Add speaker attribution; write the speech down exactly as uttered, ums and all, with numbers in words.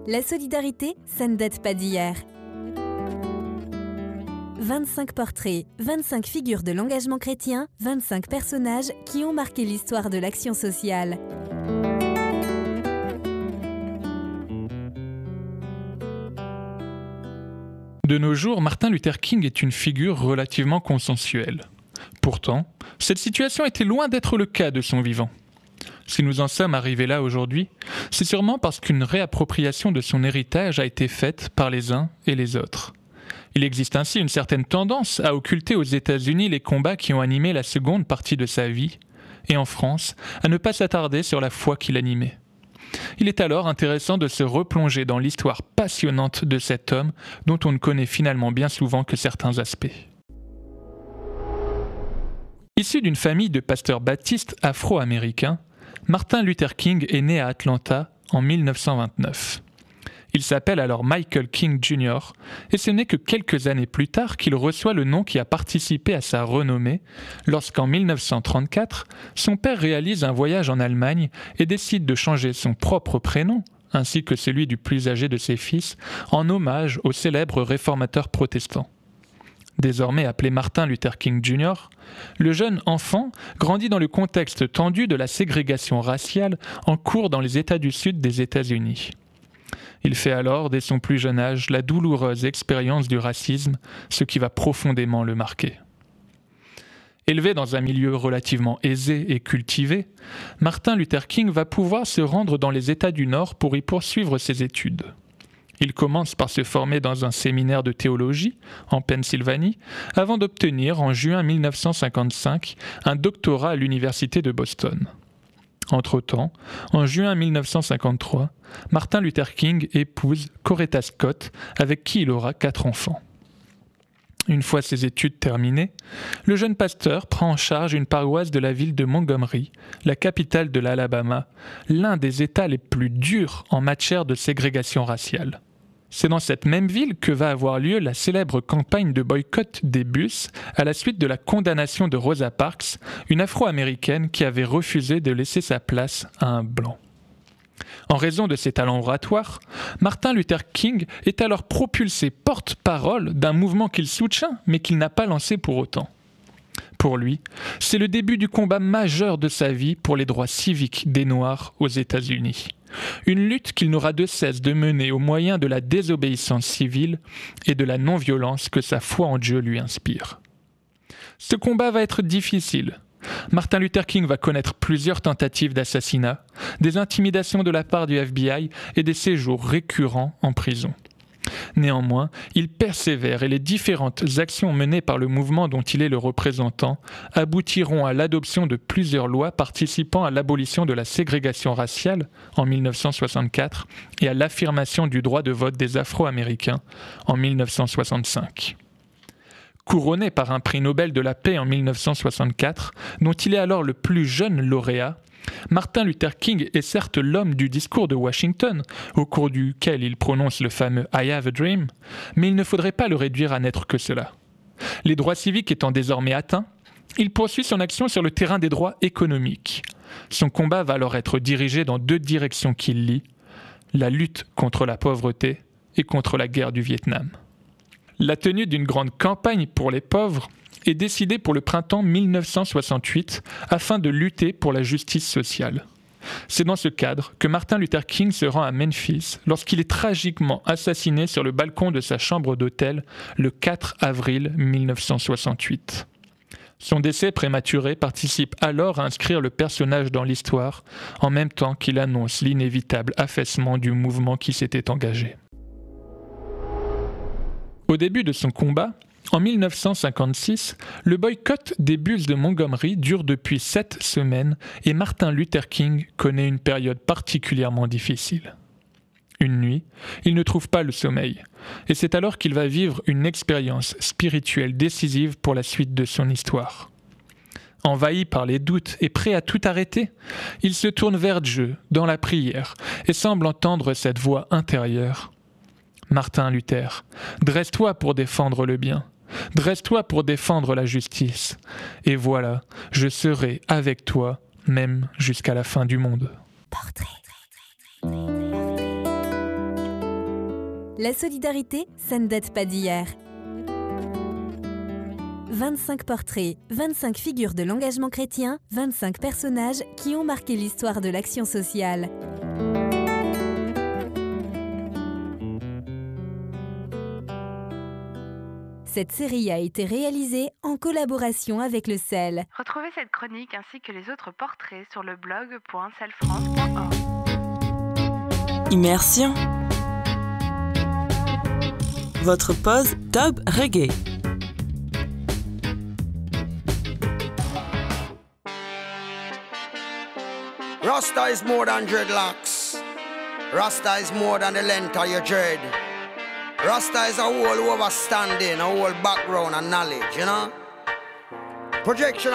Speaker 1: La solidarité, ça ne date pas d'hier. vingt-cinq portraits, vingt-cinq figures de l'engagement chrétien, vingt-cinq personnages qui ont marqué l'histoire de l'action sociale.
Speaker 2: De nos jours, Martin Luther King est une figure relativement consensuelle. Pourtant, cette situation était loin d'être le cas de son vivant. Si nous en sommes arrivés là aujourd'hui, c'est sûrement parce qu'une réappropriation de son héritage a été faite par les uns et les autres. Il existe ainsi une certaine tendance à occulter aux États-Unis les combats qui ont animé la seconde partie de sa vie, et en France, à ne pas s'attarder sur la foi qu'il animait. Il est alors intéressant de se replonger dans l'histoire passionnante de cet homme dont on ne connaît finalement bien souvent que certains aspects. Issu d'une famille de pasteurs baptistes afro-américains, Martin Luther King est né à Atlanta en mille neuf cent vingt-neuf. Il s'appelle alors Michael King junior et ce n'est que quelques années plus tard qu'il reçoit le nom qui a participé à sa renommée lorsqu'en mille neuf cent trente-quatre, son père réalise un voyage en Allemagne et décide de changer son propre prénom, ainsi que celui du plus âgé de ses fils, en hommage au célèbre réformateur protestant. Désormais appelé Martin Luther King junior, le jeune enfant grandit dans le contexte tendu de la ségrégation raciale en cours dans les États du Sud des États-Unis. Il fait alors, dès son plus jeune âge, la douloureuse expérience du racisme, ce qui va profondément le marquer. Élevé dans un milieu relativement aisé et cultivé, Martin Luther King va pouvoir se rendre dans les États du Nord pour y poursuivre ses études. Il commence par se former dans un séminaire de théologie, en Pennsylvanie, avant d'obtenir, en juin mille neuf cent cinquante-cinq, un doctorat à l'université de Boston. Entre-temps, en juin mille neuf cent cinquante-trois, Martin Luther King épouse Coretta Scott, avec qui il aura quatre enfants. Une fois ses études terminées, le jeune pasteur prend en charge une paroisse de la ville de Montgomery, la capitale de l'Alabama, l'un des États les plus durs en matière de ségrégation raciale. C'est dans cette même ville que va avoir lieu la célèbre campagne de boycott des bus à la suite de la condamnation de Rosa Parks, une afro-américaine qui avait refusé de laisser sa place à un blanc. En raison de ses talents oratoires, Martin Luther King est alors propulsé porte-parole d'un mouvement qu'il soutient mais qu'il n'a pas lancé pour autant. Pour lui, c'est le début du combat majeur de sa vie pour les droits civiques des Noirs aux États-Unis. Une lutte qu'il n'aura de cesse de mener au moyen de la désobéissance civile et de la non-violence que sa foi en Dieu lui inspire. Ce combat va être difficile. Martin Luther King va connaître plusieurs tentatives d'assassinat, des intimidations de la part du F B I et des séjours récurrents en prison. Néanmoins, il persévère et les différentes actions menées par le mouvement dont il est le représentant aboutiront à l'adoption de plusieurs lois participant à l'abolition de la ségrégation raciale en mille neuf cent soixante-quatre et à l'affirmation du droit de vote des Afro-Américains en mille neuf cent soixante-cinq. Couronné par un prix Nobel de la paix en mille neuf cent soixante-quatre, dont il est alors le plus jeune lauréat, Martin Luther King est certes l'homme du discours de Washington, au cours duquel il prononce le fameux « I have a dream », mais il ne faudrait pas le réduire à n'être que cela. Les droits civiques étant désormais atteints, il poursuit son action sur le terrain des droits économiques. Son combat va alors être dirigé dans deux directions qu'il lie, la lutte contre la pauvreté et contre la guerre du Vietnam. La tenue d'une grande campagne pour les pauvres est décidée pour le printemps mille neuf cent soixante-huit afin de lutter pour la justice sociale. C'est dans ce cadre que Martin Luther King se rend à Memphis lorsqu'il est tragiquement assassiné sur le balcon de sa chambre d'hôtel le quatre avril mille neuf cent soixante-huit. Son décès prématuré participe alors à inscrire le personnage dans l'histoire, en même temps qu'il annonce l'inévitable affaissement du mouvement qui s'était engagé. Au début de son combat, en mille neuf cent cinquante-six, le boycott des bus de Montgomery dure depuis sept semaines et Martin Luther King connaît une période particulièrement difficile. Une nuit, il ne trouve pas le sommeil, et c'est alors qu'il va vivre une expérience spirituelle décisive pour la suite de son histoire. Envahi par les doutes et prêt à tout arrêter, il se tourne vers Dieu dans la prière et semble entendre cette voix intérieure. « Martin Luther, dresse-toi pour défendre le bien. Dresse-toi pour défendre la justice. Et voilà, je serai avec toi, même jusqu'à la fin du monde. »
Speaker 1: Portrait. La solidarité, ça ne date pas d'hier. vingt-cinq portraits, vingt-cinq figures de l'engagement chrétien, vingt-cinq personnages qui ont marqué l'histoire de l'action sociale. Cette série a été réalisée en collaboration avec le S E L.
Speaker 3: Retrouvez cette chronique ainsi que les autres portraits sur le blog point selfrance point org.
Speaker 4: Immersion. Votre pause dub reggae.
Speaker 5: Rasta is more than dreadlocks. Rasta is more than the length of your dread. Rasta is a whole overstanding, a whole background and knowledge, you know? Projection